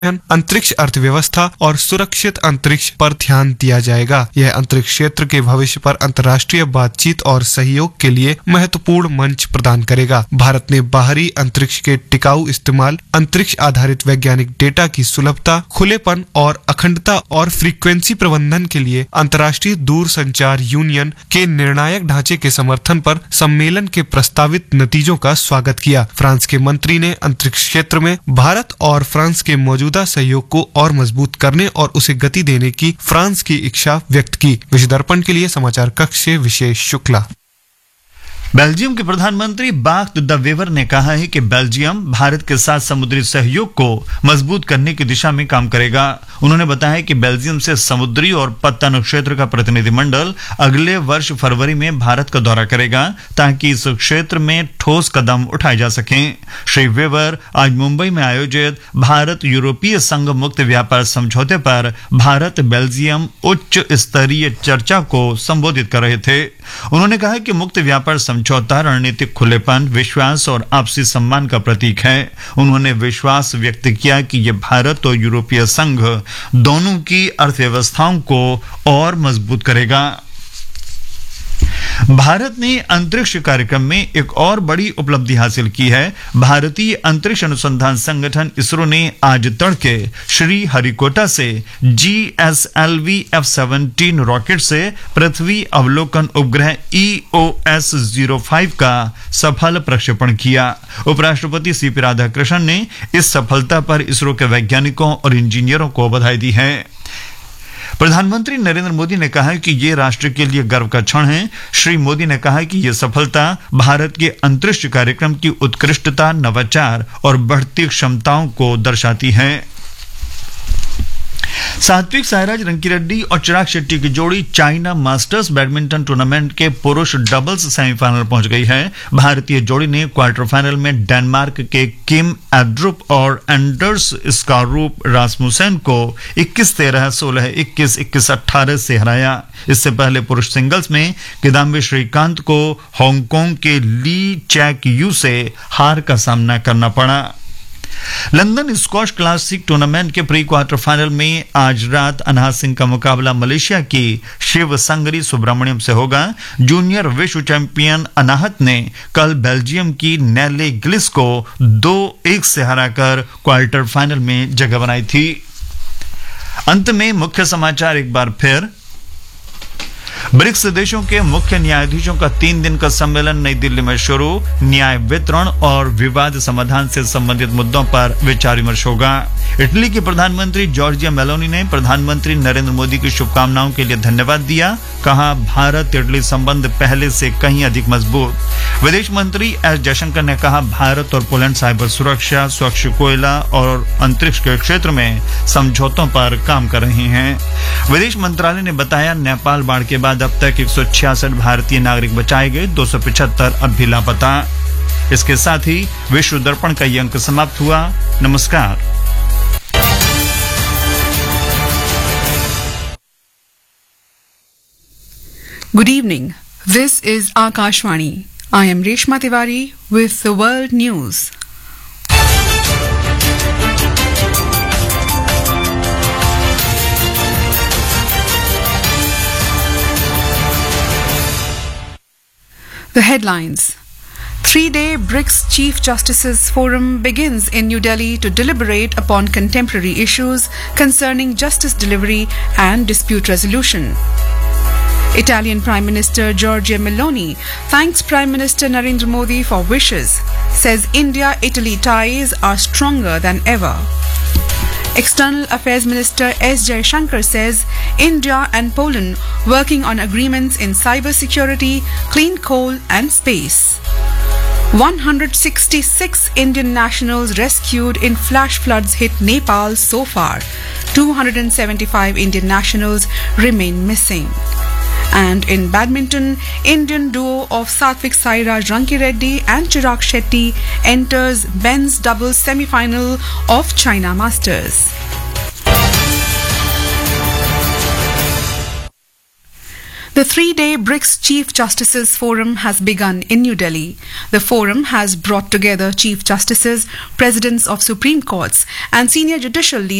अंतरिक्ष अर्थव्यवस्था और सुरक्षित अंतरिक्ष पर ध्यान दिया जाएगा। यह अंतरिक्ष क्षेत्र के भविष्य पर अंतर्राष्ट्रीय बातचीत और सहयोग के लिए महत्वपूर्ण मंच प्रदान करेगा। भारत ने बाहरी अंतरिक्ष के टिकाऊ इस्तेमाल, अंतरिक्ष आधारित वैज्ञानिक डेटा की सुलभता, खुलेपन और अखंडता और फ्रीक्वेंसी प्रबंधन के लिए अंतर्राष्ट्रीय दूरसंचार यूनियन के निर्णायक ढांचे के समर्थन पर सम्मेलन के प्रस्तावित नतीजों का स्वागत किया। फ्रांस के मंत्री ने अंतरिक्ष क्षेत्र में भारत और फ्रांस के मौजूदा सहयोग को और मजबूत करने और उसे गति देने की फ्रांस की इच्छा व्यक्त की। विश्व दर्पण के लिए समाचार कक्ष से विशेष शुक्ला। बेल्जियम के प्रधानमंत्री बाख्त द वेवर ने कहा है कि बेल्जियम भारत के साथ समुद्री सहयोग को मजबूत करने की दिशा में काम करेगा। उन्होंने बताया कि बेल्जियम से समुद्री और पत्तन क्षेत्र का प्रतिनिधिमंडल अगले वर्ष फरवरी में भारत का दौरा करेगा ताकि इस क्षेत्र में ठोस कदम उठाए जा सकें। श्री वेवर आज मुंबई में आयोजित भारत यूरोपीय संघ मुक्त व्यापार समझौते पर भारत बेल्जियम उच्च स्तरीय चर्चा को संबोधित कर रहे थे। उन्होंने कहा कि मुक्त व्यापार समझौता रणनीतिक खुलेपन, विश्वास और आपसी सम्मान का प्रतीक है। उन्होंने विश्वास व्यक्त किया कि यह भारत और यूरोपीय संघ दोनों की अर्थव्यवस्थाओं को और मजबूत करेगा। भारत ने अंतरिक्ष कार्यक्रम में एक और बड़ी उपलब्धि हासिल की है। भारतीय अंतरिक्ष अनुसंधान संगठन इसरो ने आज तड़के श्री हरिकोटा से GSLV F-17 रॉकेट से पृथ्वी अवलोकन उपग्रह EOS-05 का सफल प्रक्षेपण किया। उपराष्ट्रपति CP राधाकृष्णन ने इस सफलता पर इसरो के वैज्ञानिकों और इंजीनियरों को बधाई दी है। प्रधानमंत्री नरेंद्र मोदी ने कहा कि ये राष्ट्र के लिए गर्व का क्षण है। श्री मोदी ने कहा कि यह सफलता भारत के अंतरिक्ष कार्यक्रम की उत्कृष्टता, नवाचार और बढ़ती क्षमताओं को दर्शाती है। सात्विक साईराज रंकीरेड्डी और चिराग शेट्टी की जोड़ी चाइना मास्टर्स बैडमिंटन टूर्नामेंट के पुरुष डबल्स सेमीफाइनल पहुंच गई है। भारतीय जोड़ी ने क्वार्टर फाइनल में डेनमार्क के किम एड्रुप और एंडर्स स्कारूप रासमुसेन को 21-13, 16-21, 21-18 से हराया। इससे पहले पुरुष सिंगल्स में किदाम्बी श्रीकांत को हांगकांग के ली चैक यू से हार का सामना करना पड़ा। लंदन स्क्वॉश क्लासिक टूर्नामेंट के प्री क्वार्टर फाइनल में आज रात अनाहत सिंह का मुकाबला मलेशिया की शिव संगरी सुब्रमण्यम से होगा। जूनियर विश्व चैंपियन अनाहत ने कल बेल्जियम की नेले ग्लिस को 2-1 से हराकर क्वार्टर फाइनल में जगह बनाई थी। अंत में मुख्य समाचार एक बार फिर। ब्रिक्स देशों के मुख्य न्यायाधीशों का 3 दिन का सम्मेलन नई दिल्ली में शुरू। न्याय वितरण और विवाद समाधान से संबंधित मुद्दों पर विचार विमर्श होगा। इटली के प्रधानमंत्री जॉर्जिया मेलोनी ने प्रधानमंत्री नरेंद्र मोदी की शुभकामनाओं के लिए धन्यवाद दिया। कहा, भारत इटली संबंध पहले से कहीं अधिक मजबूत। विदेश मंत्री एस जयशंकर ने कहा, भारत और पोलैंड साइबर सुरक्षा, स्वच्छ कोयला और अंतरिक्ष के क्षेत्र में समझौतों पर काम कर रहे हैं। विदेश मंत्रालय ने बताया, नेपाल बाढ़ के बाद अब तक 166 भारतीय नागरिक बचाए गए, 275 अब भी लापता। इसके साथ ही विश्व दर्पण का ये अंक समाप्त हुआ। नमस्कार। Good evening. This is Akashvani. I am Reshma Tiwari with the world news. The headlines. 3-day BRICS Chief Justices Forum begins in New Delhi to deliberate upon contemporary issues concerning justice delivery and dispute resolution. Italian Prime Minister Giorgia Meloni thanks Prime Minister Narendra Modi for wishes, says India-Italy ties are stronger than ever. External Affairs Minister S. Jaishankar says India and Poland working on agreements in cybersecurity, clean coal and space. 166 Indian nationals rescued in flash floods hit Nepal so far. 275 Indian nationals remain missing. And in badminton, Indian duo of Satvik Sairaj Rankireddy and Chirag Shetty enters men's doubles semi-final of China Masters. The three-day BRICS Chief Justices Forum has begun in New Delhi. The forum has brought together Chief Justices, Presidents of Supreme Courts, and senior judicial leaders